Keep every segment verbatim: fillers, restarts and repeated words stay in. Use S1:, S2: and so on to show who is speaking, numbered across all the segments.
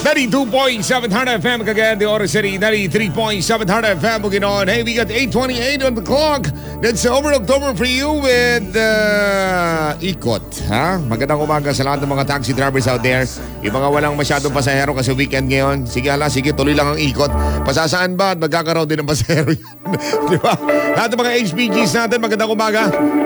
S1: ninety-two point seven Hard F M, Cagayan de Oro City, ninety-three point seven Hard F M, Bukidnon. Hey, we got eight twenty-eight on the clock. That's over October for you with uh, Ikot. Ha? Magandang umaga sa lahat ng mga taxi drivers out there. Yung mga walang masyadong pasahero kasi weekend ngayon. Sige hala, sige, tuloy lang ang ikot. Pasasaan ba at magkakaroon din ng pasahero yan? Di ba? Lahat ng mga H P Gs natin, magandang umaga.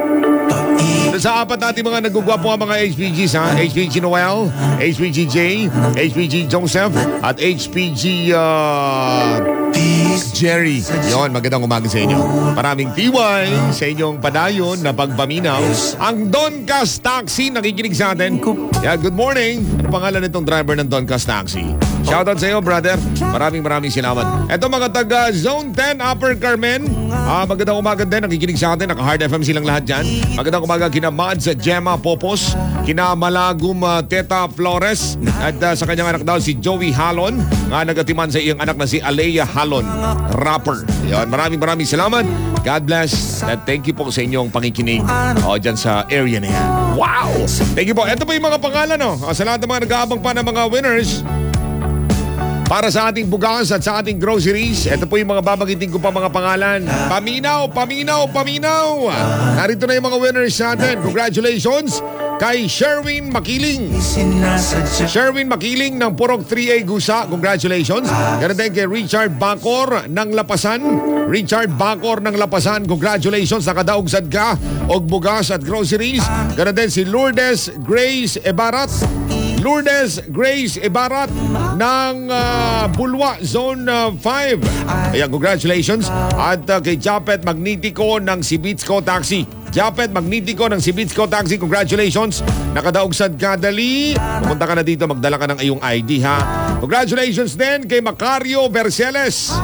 S1: Sa apat natin mga nagugwapo ang mga H P Gs, ha? H P G Noel, H P G J, H P G Joseph, at H P G uh, Jerry. Yon, magandang umaga sa inyo. Maraming T Y sa inyong padayon na pagpaminaw. Ang Doncas Taxi nakikinig sa atin. Yeah, good morning. Ano pangalan nitong driver ng Doncas Taxi? Shoutout sa iyo, brother. Maraming maraming salamat. Ito mga taga Zone ten Upper Carmen. Ah, magandang umaga din. Nakikinig sa atin. Naka-Hard F M silang lahat dyan. Magandang umaga kina Mads Gemma Popos, kina Malagum uh, Teta Flores, at uh, sa kanyang anak daw si Joey Halon, nga nagatiman sa iyang anak na si Alea Halon, rapper. Yan, maraming maraming salamat. God bless. At thank you po sa inyong pakikinig o dyan sa area na yan. Wow! Thank you po. Ito po yung mga pangalan, no? Sa lahat ng mga nag-aabang pa ng mga winners para sa ating bugas at sa ating groceries. Ito po yung mga babagitin ko pa mga pangalan. Paminaw, paminaw, paminaw. Narito na yung mga winners natin. Congratulations kay Sherwin Makiling. Sherwin Makiling ng Purok three A Gusa. Congratulations. Ganun din kay Richard Bacor ng Lapasan. Richard Bacor ng Lapasan. Congratulations. Nakadaogsad ka og bugas at groceries. Ganun din si Lourdes Grace Ebarat. Lourdes Grace Ibarat ng uh, Bulwa Zone uh, five. Ayan, congratulations. At uh, kay Japet Magnitico ng Sibitsco Taxi. Japet Magnitico ng Sibitsco Taxi, congratulations. Nakadaogsad ka, dali. Pumunta ka na dito, magdala ka ng iyong I D, ha. Congratulations din kay Macario Berceles.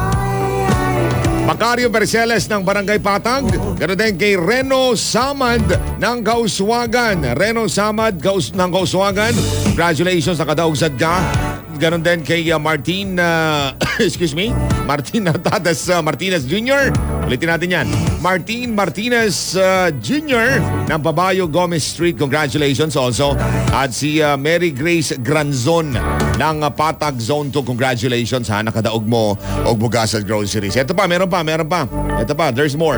S1: Macario Berceles ng Barangay Patag. Ganoon din kay Reno Samad ng Kauswagan. Reno Samad Kaus ng Kauswagan. Congratulations, nakadaogsad ka. Ganoon din kay uh, Martin, uh, excuse me, Martin Tatas uh, Martinez Junior Ulitin natin yan. Martin Martinez uh, Junior ng Pabayo Gomez Street. Congratulations also. At si uh, Mary Grace Granzon ng uh, Patag Zone two. Congratulations, ha. Nakadaog mo og bugas at groceries. Ito pa, meron pa, meron pa. Ito pa, there's more.